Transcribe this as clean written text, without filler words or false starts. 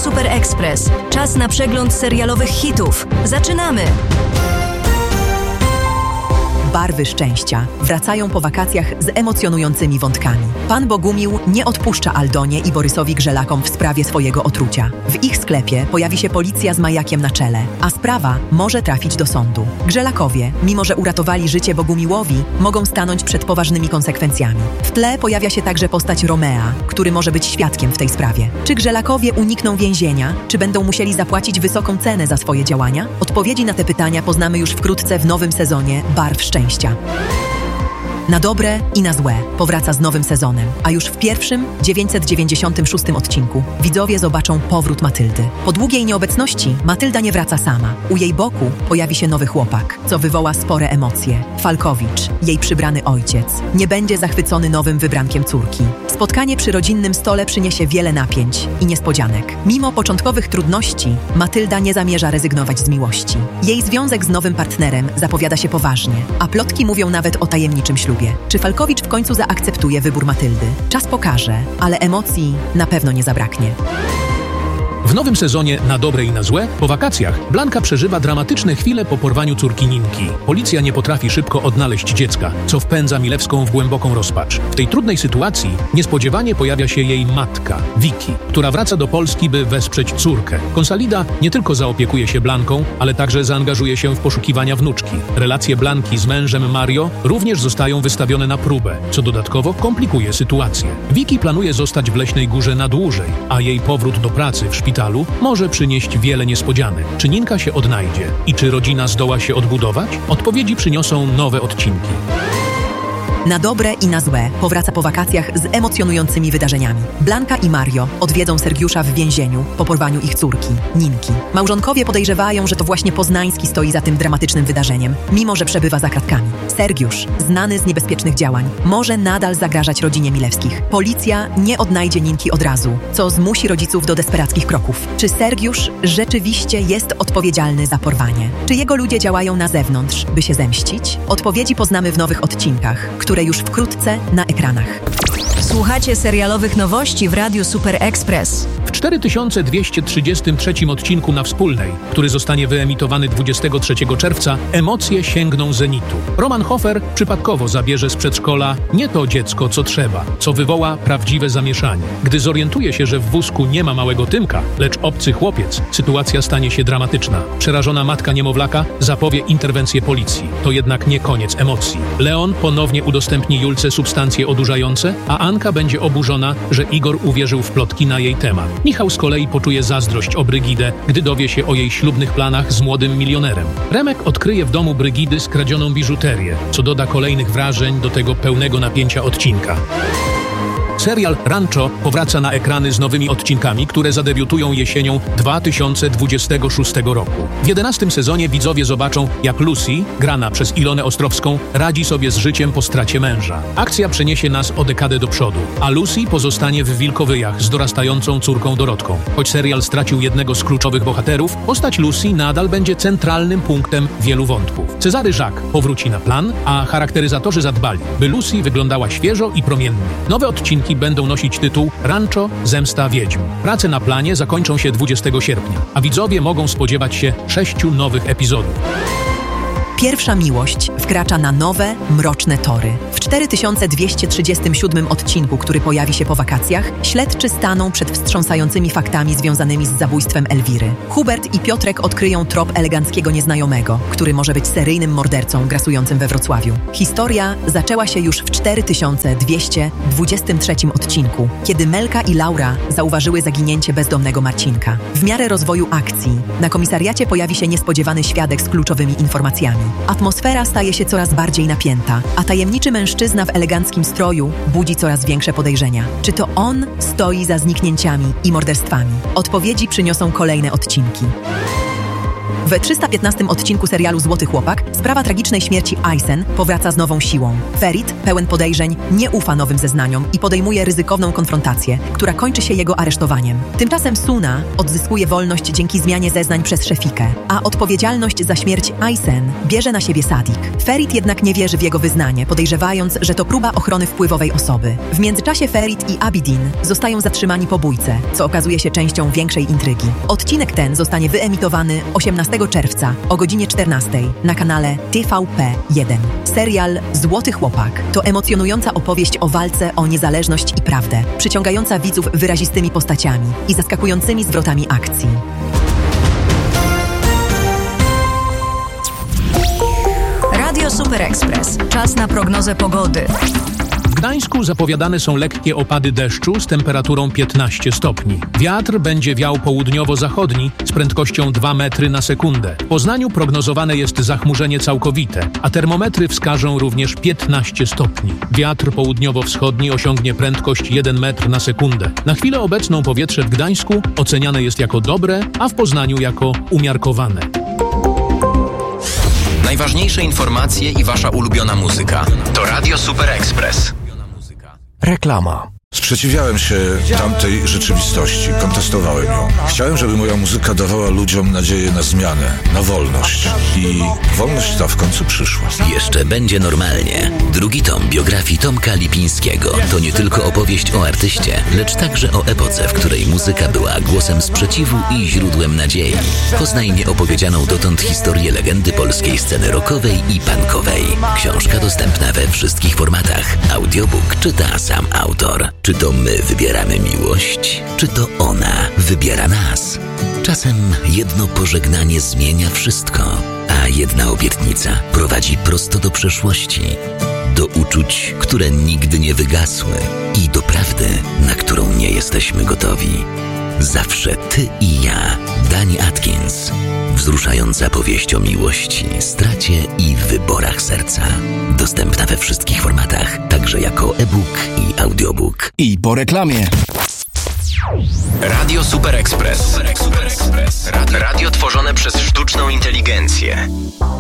Super Express. Czas na przegląd serialowych hitów. Zaczynamy! Barwy szczęścia wracają po wakacjach z emocjonującymi wątkami. Pan Bogumił nie odpuszcza Aldonie i Borysowi Grzelakom w sprawie swojego otrucia. W ich sklepie pojawi się policja z majakiem na czele, a sprawa może trafić do sądu. Grzelakowie, mimo że uratowali życie Bogumiłowi, mogą stanąć przed poważnymi konsekwencjami. W tle pojawia się także postać Romea, który może być świadkiem w tej sprawie. Czy Grzelakowie unikną więzienia, czy będą musieli zapłacić wysoką cenę za swoje działania? Odpowiedzi na te pytania poznamy już wkrótce w nowym sezonie Barw szczęścia. Na dobre i na złe powraca z nowym sezonem, a już w pierwszym, 996 odcinku widzowie zobaczą powrót Matyldy. Po długiej nieobecności Matylda nie wraca sama. U jej boku pojawi się nowy chłopak, co wywoła spore emocje. Falkowicz, jej przybrany ojciec, nie będzie zachwycony nowym wybrankiem córki. Spotkanie przy rodzinnym stole przyniesie wiele napięć i niespodzianek. Mimo początkowych trudności, Matylda nie zamierza rezygnować z miłości. Jej związek z nowym partnerem zapowiada się poważnie, a plotki mówią nawet o tajemniczym ślubie. Czy Falkowicz w końcu zaakceptuje wybór Matyldy? Czas pokaże, ale emocji na pewno nie zabraknie. W nowym sezonie Na dobre i na złe, po wakacjach, Blanka przeżywa dramatyczne chwile po porwaniu córki Ninki. Policja nie potrafi szybko odnaleźć dziecka, co wpędza Milewską w głęboką rozpacz. W tej trudnej sytuacji niespodziewanie pojawia się jej matka, Vicky, która wraca do Polski, by wesprzeć córkę. Konsalida nie tylko zaopiekuje się Blanką, ale także zaangażuje się w poszukiwania wnuczki. Relacje Blanki z mężem Mario również zostają wystawione na próbę, co dodatkowo komplikuje sytuację. Vicky planuje zostać w Leśnej Górze na dłużej, a jej powrót do pracy w szpitalu może przynieść wiele niespodzianek. Czy Ninka się odnajdzie i czy rodzina zdoła się odbudować? Odpowiedzi przyniosą nowe odcinki. Na dobre i na złe powraca po wakacjach z emocjonującymi wydarzeniami. Blanka i Mario odwiedzą Sergiusza w więzieniu po porwaniu ich córki, Ninki. Małżonkowie podejrzewają, że to właśnie Poznański stoi za tym dramatycznym wydarzeniem, mimo że przebywa za kratkami. Sergiusz, znany z niebezpiecznych działań, może nadal zagrażać rodzinie Milewskich. Policja nie odnajdzie Ninki od razu, co zmusi rodziców do desperackich kroków. Czy Sergiusz rzeczywiście jest odpowiedzialny za porwanie? Czy jego ludzie działają na zewnątrz, by się zemścić? Odpowiedzi poznamy w nowych odcinkach, które już wkrótce na ekranach. Słuchacie serialowych nowości w Radiu Super Express. W 4233 odcinku Na Wspólnej, który zostanie wyemitowany 23 czerwca, emocje sięgną zenitu. Roman Hofer przypadkowo zabierze z przedszkola nie to dziecko, co trzeba, co wywoła prawdziwe zamieszanie. Gdy zorientuje się, że w wózku nie ma małego Tymka, lecz obcy chłopiec, sytuacja stanie się dramatyczna. Przerażona matka niemowlaka zapowie interwencję policji. To jednak nie koniec emocji. Leon ponownie udostępni Julce substancje odurzające, a Anka będzie oburzona, że Igor uwierzył w plotki na jej temat. Michał z kolei poczuje zazdrość o Brygidę, gdy dowie się o jej ślubnych planach z młodym milionerem. Remek odkryje w domu Brygidy skradzioną biżuterię, co doda kolejnych wrażeń do tego pełnego napięcia odcinka. Serial Rancho powraca na ekrany z nowymi odcinkami, które zadebiutują jesienią 2026 roku. W 11 sezonie widzowie zobaczą, jak Lucy, grana przez Ilonę Ostrowską, radzi sobie z życiem po stracie męża. Akcja przeniesie nas o dekadę do przodu, a Lucy pozostanie w Wilkowyjach z dorastającą córką Dorotką. Choć serial stracił jednego z kluczowych bohaterów, postać Lucy nadal będzie centralnym punktem wielu wątków. Cezary Jacques powróci na plan, a charakteryzatorzy zadbali, by Lucy wyglądała świeżo i promiennie. Nowe odcinki będą nosić tytuł Rancho – Zemsta Wiedźm. Prace na planie zakończą się 20 sierpnia, a widzowie mogą spodziewać się 6 nowych epizodów. Pierwsza miłość wkracza na nowe, mroczne tory. W 4237 odcinku, który pojawi się po wakacjach, śledczy staną przed wstrząsającymi faktami związanymi z zabójstwem Elwiry. Hubert i Piotrek odkryją trop eleganckiego nieznajomego, który może być seryjnym mordercą grasującym we Wrocławiu. Historia zaczęła się już w 4223 odcinku, kiedy Melka i Laura zauważyły zaginięcie bezdomnego Marcinka. W miarę rozwoju akcji na komisariacie pojawi się niespodziewany świadek z kluczowymi informacjami. Atmosfera staje się coraz bardziej napięta, a tajemniczy mężczyzna w eleganckim stroju budzi coraz większe podejrzenia. Czy to on stoi za zniknięciami i morderstwami? Odpowiedzi przyniosą kolejne odcinki. W 315 odcinku serialu Złoty Chłopak sprawa tragicznej śmierci Aysen powraca z nową siłą. Ferit, pełen podejrzeń, nie ufa nowym zeznaniom i podejmuje ryzykowną konfrontację, która kończy się jego aresztowaniem. Tymczasem Suna odzyskuje wolność dzięki zmianie zeznań przez Szefikę, a odpowiedzialność za śmierć Aysen bierze na siebie Sadik. Ferit jednak nie wierzy w jego wyznanie, podejrzewając, że to próba ochrony wpływowej osoby. W międzyczasie Ferit i Abidin zostają zatrzymani po bójce, co okazuje się częścią większej intrygi. Odcinek ten zostanie wyemitowany 18 czerwca o godzinie 14 na kanale TVP1. Serial Złoty Chłopak to emocjonująca opowieść o walce o niezależność i prawdę, przyciągająca widzów wyrazistymi postaciami i zaskakującymi zwrotami akcji. Radio Super Express. Czas na prognozę pogody. W Gdańsku zapowiadane są lekkie opady deszczu z temperaturą 15 stopni. Wiatr będzie wiał południowo-zachodni z prędkością 2 metry na sekundę. W Poznaniu prognozowane jest zachmurzenie całkowite, a termometry wskażą również 15 stopni. Wiatr południowo-wschodni osiągnie prędkość 1 metr na sekundę. Na chwilę obecną powietrze w Gdańsku oceniane jest jako dobre, a w Poznaniu jako umiarkowane. Najważniejsze informacje i wasza ulubiona muzyka to Radio Super Express. Reklama. Sprzeciwiałem się tamtej rzeczywistości, kontestowałem ją. Chciałem, żeby moja muzyka dawała ludziom nadzieję na zmianę, na wolność. I wolność ta w końcu przyszła. Jeszcze będzie normalnie. Drugi tom biografii Tomka Lipińskiego to nie tylko opowieść o artyście, lecz także o epoce, w której muzyka była głosem sprzeciwu i źródłem nadziei. Poznaj nieopowiedzianą dotąd historię legendy polskiej sceny rockowej i punkowej. Książka dostępna we wszystkich formatach. Audiobook czyta sam autor. Czy to my wybieramy miłość, czy to ona wybiera nas? Czasem jedno pożegnanie zmienia wszystko, a jedna obietnica prowadzi prosto do przeszłości, do uczuć, które nigdy nie wygasły i do prawdy, na którą nie jesteśmy gotowi. Zawsze ty i ja. Dani Atkins. Wzruszająca powieść o miłości, stracie i wyborach serca. Dostępna we wszystkich formatach, także jako e-book i audiobook. I po reklamie. Radio Super Express. Radio tworzone przez sztuczną inteligencję.